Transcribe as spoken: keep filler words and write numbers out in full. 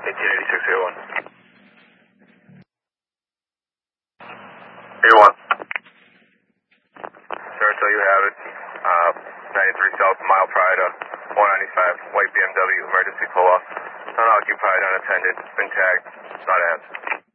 eighteen eighty-six A one. A one. Sarasota, you have it. Uh, ninety-three South, Mile Pride, uh, one ninety-five, white B M W, emergency pull-off. Unoccupied, unattended, been tagged, not asked.